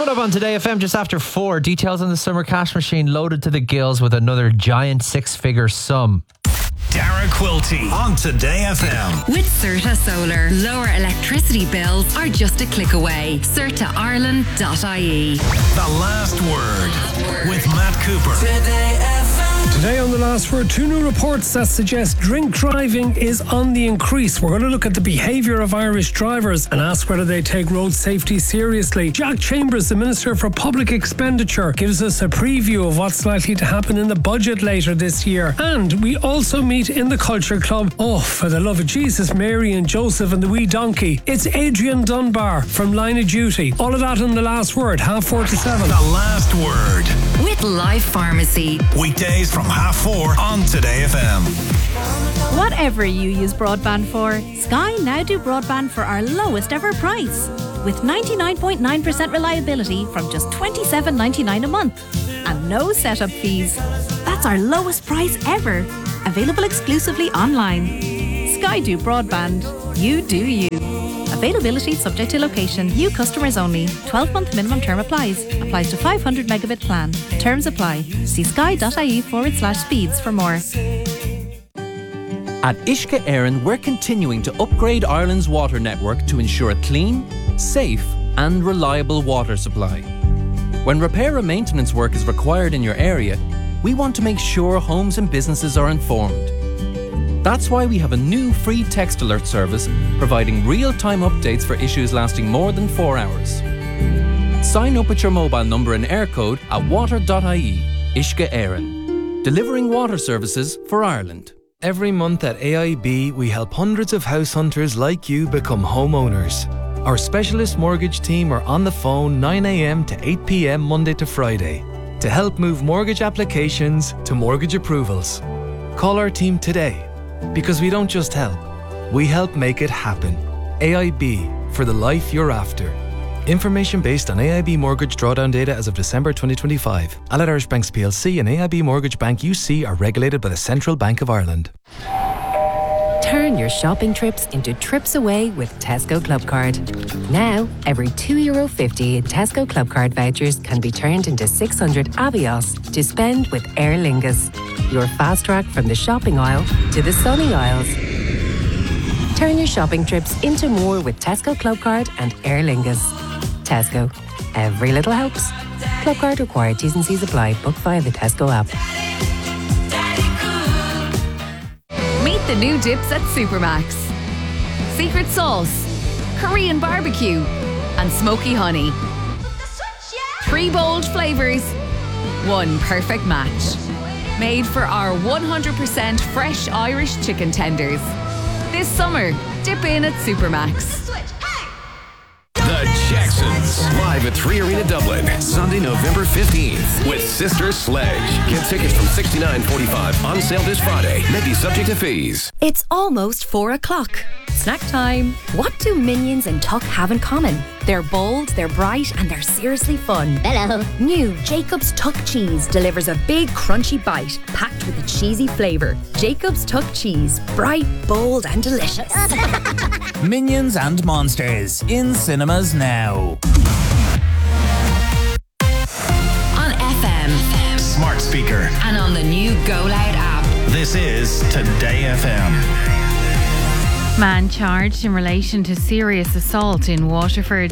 Coming up on Today FM just after 4, details on the summer cash machine loaded to the gills with another giant six-figure sum. Dara Quilty on Today FM. With Certa Solar, lower electricity bills are just a click away. CertaIreland.ie. The Last Word with Matt Cooper. Today FM. Today on The Last Word, 2 new reports that suggest drink driving is on the increase. We're going to look at the behaviour of Irish drivers and ask whether they take road safety seriously. Jack Chambers, the Minister for Public Expenditure, gives us a preview of what's likely to happen in the budget later this year. And we also meet in the Culture Club, oh, for the love of Jesus, Mary and Joseph and the wee donkey. It's Adrian Dunbar from Line of Duty. All of that in The Last Word, 4:30 to 7. The Last Word. With Life Pharmacy. Weekdays from 4:30 on Today FM. Whatever you use broadband for, Sky now do broadband for our lowest ever price. With 99.9% reliability from just $27.99 a month. And no setup fees. That's our lowest price ever. Available exclusively online. Sky do broadband. You do you. Availability subject to location. New customers only. 12-month minimum term applies. Applies to 500 megabit plan. Terms apply. See sky.ie/speeds for more. At Uisce Éireann, we're continuing to upgrade Ireland's water network to ensure a clean, safe and reliable water supply. When repair and maintenance work is required in your area, we want to make sure homes and businesses are informed. That's why we have a new free text alert service providing real-time updates for issues lasting more than 4 hours. Sign up with your mobile number and air code at water.ie. Uisce Éireann. Delivering water services for Ireland. Every month at AIB, we help hundreds of house hunters like you become homeowners. Our specialist mortgage team are on the phone 9 a.m. to 8 p.m. Monday to Friday to help move mortgage applications to mortgage approvals. Call our team today, because we don't just help, we help make it happen. AIB, for the life you're after. Information based on AIB mortgage drawdown data as of December 2025. Allied Irish Banks PLC and AIB Mortgage Bank UC are regulated by the Central Bank of Ireland. Turn your shopping trips into trips away with Tesco Clubcard. Now, every €2.50 in Tesco Clubcard vouchers can be turned into 600 Avios to spend with Aer Lingus. Your fast track from the shopping aisle to the sunny aisles. Turn your shopping trips into more with Tesco Clubcard and Aer Lingus. Tesco. Every little helps. Clubcard required. T's and C's apply. Book via the Tesco app. Meet the new dips at Supermax. Secret sauce, Korean barbecue, and smoky honey. 3 bold flavours, 1 perfect match. Made for our 100% fresh Irish chicken tenders. This summer, dip in at Supermax. The Jacksons, live at 3 Arena Dublin, Sunday, November 15th, with Sister Sledge. Get tickets from $69.45, on sale this Friday. May be subject to fees. It's almost 4 o'clock. Snack time. What do Minions and Tuck have in common? They're bold, they're bright, and they're seriously fun. Hello. New Jacob's Tuck Cheese delivers a big crunchy bite packed with a cheesy flavour. Jacob's Tuck Cheese. Bright, bold, and delicious. Minions and Monsters in cinemas now. On FM, Smart speaker. and on the new Go Loud app. This is Today FM. Man charged in relation to serious assault in Waterford.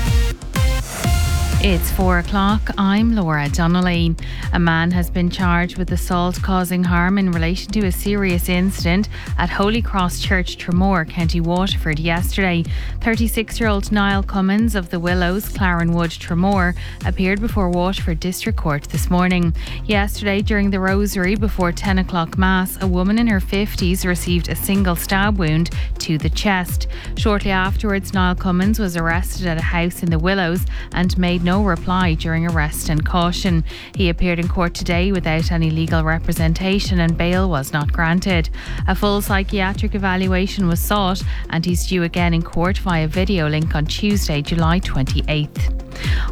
It's 4 o'clock. I'm Laura Donnelly. A man has been charged with assault causing harm in relation to a serious incident at Holy Cross Church, Tramore, County Waterford yesterday. 36-year-old Niall Cummins of the Willows, Clarenwood, Tramore, appeared before Waterford District Court this morning. Yesterday, during the Rosary before 10 o'clock Mass, a woman in her 50s received a single stab wound to the chest. Shortly afterwards, Niall Cummins was arrested at a house in the Willows and made no reply during arrest and caution. He appeared in court today without any legal representation and bail was not granted. A full psychiatric evaluation was sought and he's due again in court via video link on Tuesday, July 28th.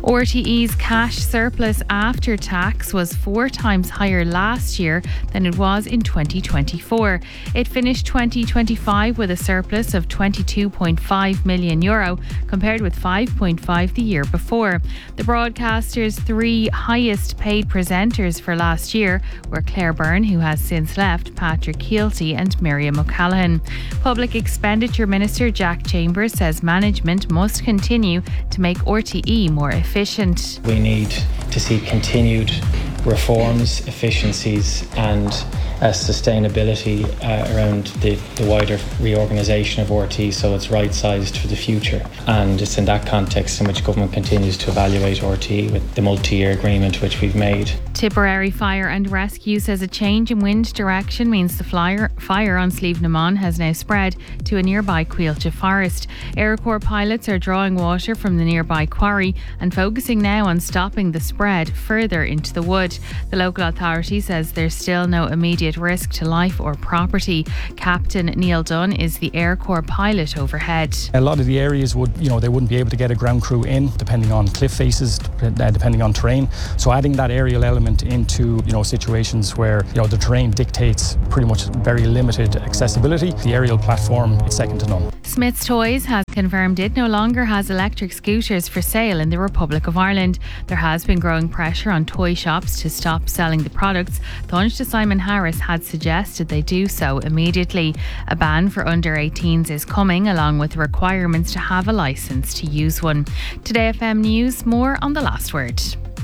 RTE's cash surplus after tax was 4 times higher last year than it was in 2024. It finished 2025 with a surplus of €22.5 million compared with 5.5 the year before. The broadcaster's 3 highest paid presenters for last year were Claire Byrne, who has since left, Patrick Keelty and Miriam O'Callaghan. Public Expenditure Minister Jack Chambers says management must continue to make RTE more efficient. We need to see continued reforms, efficiencies and sustainability around the wider reorganisation of RTE, so it's right-sized for the future. And it's in that context in which government continues to evaluate RTE with the multi-year agreement which we've made. Tipperary Fire and Rescue says a change in wind direction means the fire on Slieve na Mon has now spread to a nearby Cuilcha forest. Air Corps pilots are drawing water from the nearby quarry and focusing now on stopping the spread further into the wood. The local authority says there's still no immediate risk to life or property. Captain Neil Dunn is the Air Corps pilot overhead. A lot of the areas they wouldn't be able to get a ground crew in, depending on cliff faces, depending on terrain. So adding that aerial element into situations where the terrain dictates pretty much very limited accessibility, the aerial platform is second to none. Smith's Toys has confirmed it no longer has electric scooters for sale in the Republic of Ireland. There has been growing pressure on toy shops to stop selling the products. Taoiseach Simon Harris had suggested they do so immediately. A ban for under 18s is coming, along with requirements to have a licence to use one. Today FM News, more on The Last Word.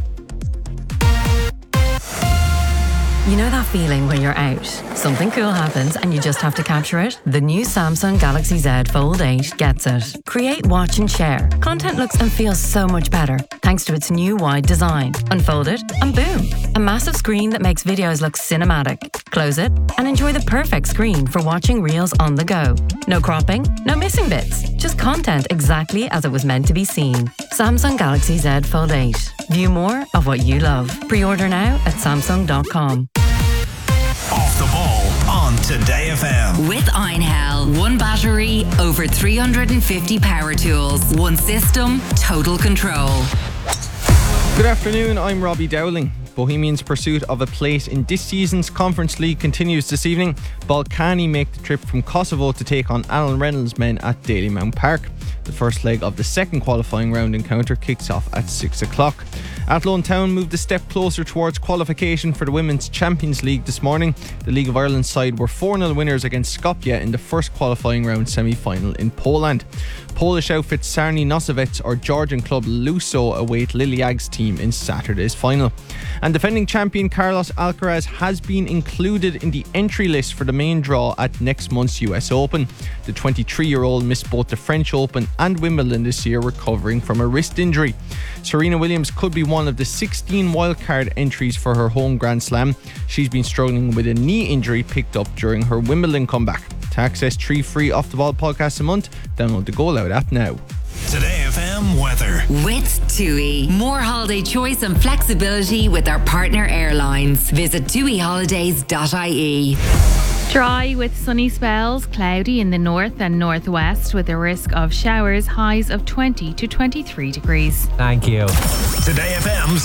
You know that feeling when you're out, something cool happens and you just have to capture it? The new Samsung Galaxy Z Fold 8 gets it. Create, watch and share. Content looks and feels so much better thanks to its new wide design. Unfold it and boom, a massive screen that makes videos look cinematic. Close it and enjoy the perfect screen for watching reels on the go. No cropping, no missing bits, just content exactly as it was meant to be seen. Samsung Galaxy Z Fold 8. View more of what you love. Pre-order now at Samsung.com. Off the ball on Today FM. With Einhell. One battery, over 350 power tools. One system, total control. Good afternoon, I'm Robbie Dowling. Bohemians' pursuit of a place in this season's Conference League continues this evening. Balkany make the trip from Kosovo to take on Alan Reynolds' men at Dalymount Park. The first leg of the second qualifying round encounter kicks off at 6 o'clock. Athlone Town moved a step closer towards qualification for the Women's Champions League this morning. The League of Ireland side were 4-0 winners against Skopje in the first qualifying round semi-final in Poland. Polish outfits Sarny Nosovets or Georgian club Luso await Liliag's team in Saturday's final. And defending champion Carlos Alcaraz has been included in the entry list for the main draw at next month's US Open. The 23-year-old missed both the French Open and Wimbledon this year, recovering from a wrist injury. Serena Williams could be one of the 16 wildcard entries for her home Grand Slam. She's been struggling with a knee injury picked up during her Wimbledon comeback. To access 3 free Off the Ball podcasts a month, download the Go Loud app now. Today FM weather. With TUI. More holiday choice and flexibility with our partner airlines. Visit tuiholidays.ie. Dry with sunny spells, cloudy in the north and northwest with a risk of showers, highs of 20 to 23 degrees. Thank you. Today FM's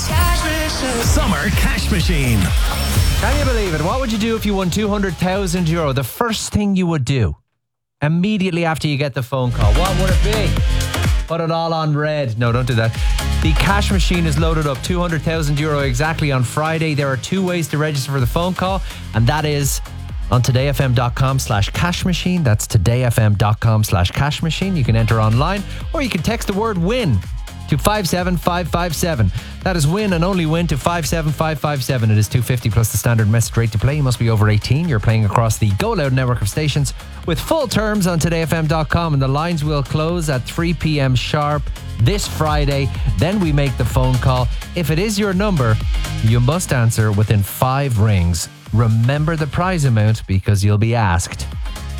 Summer Cash Machine. Can you believe it? What would you do if you won €200,000? The first thing you would do immediately after you get the phone call, what would it be? Put it all on red. No, don't do that. The cash machine is loaded up, €200,000 exactly on Friday. There are 2 ways to register for the phone call, and that is on todayfm.com/cash machine. That's todayfm.com/cash machine. You can enter online, or you can text the word win to 57557. That is win and only win to 57557. It is $2.50 plus the standard message rate to play. You must be over 18. You're playing across the Go Loud network of stations with full terms on todayfm.com, and the lines will close at 3 p.m. sharp this Friday. Then we make the phone call. If it is your number, you must answer within 5 rings. Remember the prize amount because you'll be asked.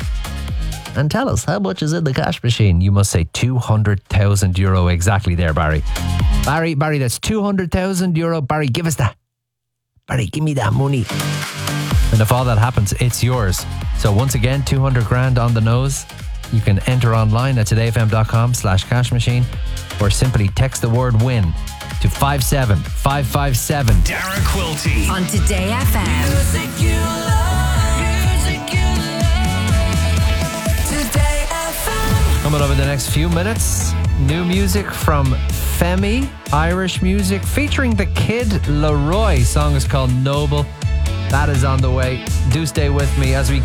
And tell us, how much is in the cash machine? You must say €200,000 exactly there, Barry. Barry, that's €200,000. Barry, give us that. Barry, give me that money. And if all that happens, it's yours. So once again, 200 grand on the nose. You can enter online at todayfm.com/cash machine. or simply text the word win to 57557. Dara Quilty on Today FM. Music you love, music you love. Today FM. Coming up in the next few minutes, new music from Femi, Irish music, featuring the Kid Leroy. Song is called Noble. That is on the way. Do stay with me as we